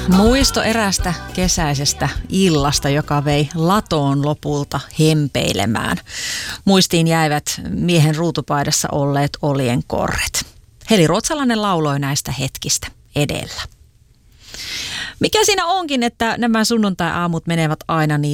Muisto erästä kesäisestä illasta, joka vei latoon lopulta hempeilemään. Muistiin jäivät miehen ruutupaidassa olleet oljenkorret. Heli Ruotsalainen lauloi näistä hetkistä edellä. Mikä siinä onkin, että nämä sunnuntai-aamut menevät aina niin